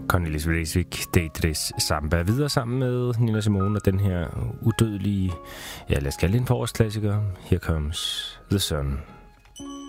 Cornelis Vreeswijk, Daedris Samba, videre sammen med Nina Simone og den her udødelige, ja lad os kalde det en forårsklassiker, Here Comes the Sun.